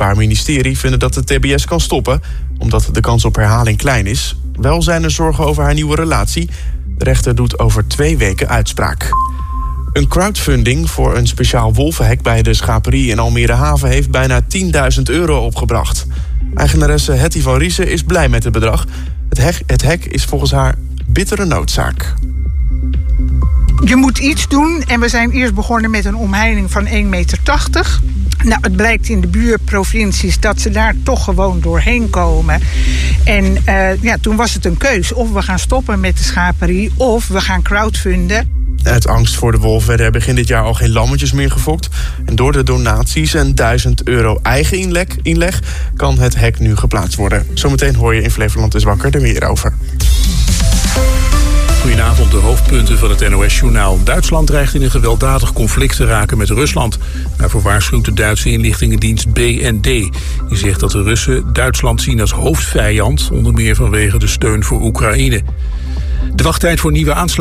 Openbaar Ministerie vinden dat de TBS kan stoppen, omdat de kans op herhaling klein is. Wel zijn er zorgen over haar nieuwe relatie. De rechter doet over 2 weken uitspraak. Een crowdfunding voor een speciaal wolvenhek bij de schaperie in Almere Haven heeft bijna €10.000 opgebracht. Eigenaresse Hetty van Riesen is blij met het bedrag. Het hek is volgens haar bittere noodzaak. Je moet iets doen en we zijn eerst begonnen met een omheining van 1,80 meter. Nou, het blijkt in de buurprovincies dat ze daar toch gewoon doorheen komen. En toen was het een keus. Of we gaan stoppen met de schaperie of we gaan crowdfunden. Uit angst voor de wolven werden er begin dit jaar al geen lammetjes meer gefokt. En door de donaties en €1.000 eigen inleg kan het hek nu geplaatst worden. Zometeen hoor je in Flevoland is wakker er meer over. Goedenavond, de hoofdpunten van het NOS-journaal. Duitsland dreigt in een gewelddadig conflict te raken met Rusland. Daarvoor waarschuwt de Duitse inlichtingendienst BND. Die zegt dat de Russen Duitsland zien als hoofdvijand, onder meer vanwege de steun voor Oekraïne. De wachttijd voor nieuwe aansluitingen